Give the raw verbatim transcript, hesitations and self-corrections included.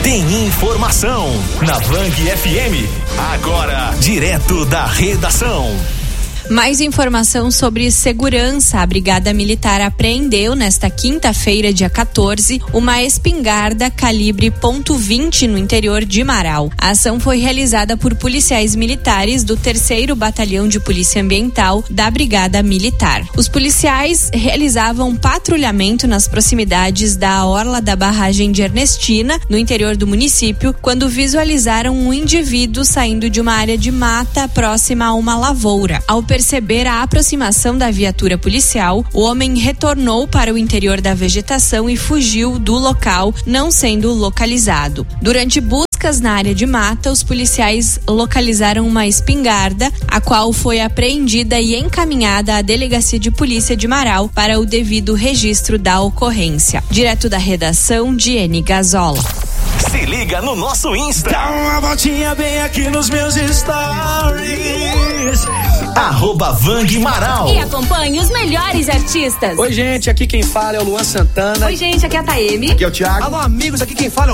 tem informação na Bang F M. Agora, direto da redação. Mais informação sobre segurança. A Brigada Militar apreendeu nesta quinta-feira, dia quatorze, uma espingarda calibre ponto vinte no interior de Marau. A ação foi realizada por policiais militares do terceiro Batalhão de Polícia Ambiental da Brigada Militar. Os policiais realizavam patrulhamento nas proximidades da orla da barragem de Ernestina, no interior do município, quando visualizaram um indivíduo saindo de uma área de mata próxima a uma lavoura. Ao perceber a aproximação da viatura policial, o homem retornou para o interior da vegetação e fugiu do local, não sendo localizado. Durante buscas na área de mata, os policiais localizaram uma espingarda, a qual foi apreendida e encaminhada à Delegacia de Polícia de Marau para o devido registro da ocorrência. Direto da redação, Diene Gazola. Se liga no nosso Insta. Dá uma voltinha bem aqui nos meus stories. Arroba Vang Marau. E acompanhe os melhores artistas. Oi, gente, aqui quem fala é o Luan Santana. Oi, gente, aqui é a Taeme. Aqui é o Thiago. Alô, amigos, aqui quem fala é o